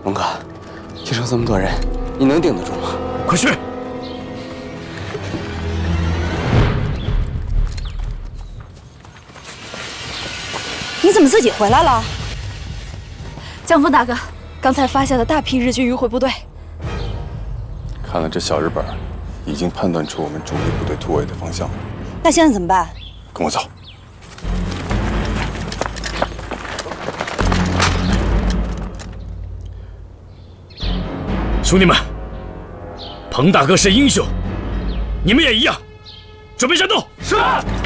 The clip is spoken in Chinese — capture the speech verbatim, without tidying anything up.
龙哥，敌手这么多人，你能顶得住吗？ 快去！ 你怎么自己回来了？江峰大哥，刚才发现了大批日军迂回部队。 看了这小日本，已经判断出我们主力部队突围的方向了。 那现在怎么办？ 跟我走。 兄弟们，彭大哥是英雄，你们也一样，准备战斗！是。